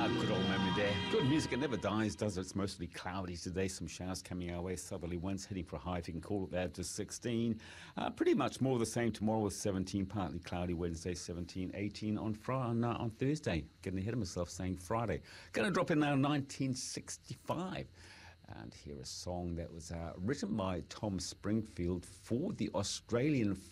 Good old memory there. Good music, it never dies, does it? It's mostly cloudy today. Some showers coming our way. Southerly winds heading for a high, if you can call it that, to 16. Pretty much more of the same tomorrow with 17. Partly cloudy Wednesday, 17, 18 on Thursday. Getting ahead of myself saying Friday. Going to drop in now 1965. And hear a song that was written by Tom Springfield for the Australian